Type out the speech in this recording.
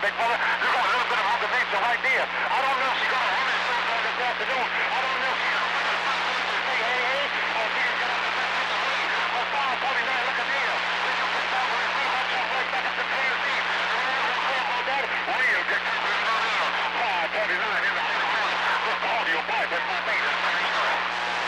big fella. You're going a little bit of Mother Nature right there. I don't know if she's going to run it sometime this afternoon. I don't know if